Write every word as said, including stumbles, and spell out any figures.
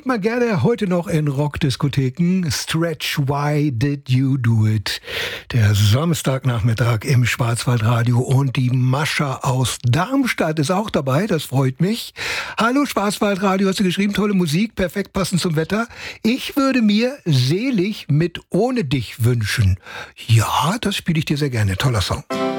man gerne heute noch in Rockdiskotheken. Stretch, Why Did You Do It? Der Samstagnachmittag im Schwarzwaldradio und die Mascha aus Darmstadt ist auch dabei, das freut mich. Hallo Schwarzwaldradio, hast du geschrieben, tolle Musik, perfekt passend zum Wetter. Ich würde mir Selig mit Ohne dich wünschen. Ja, das spiele ich dir sehr gerne, toller Song.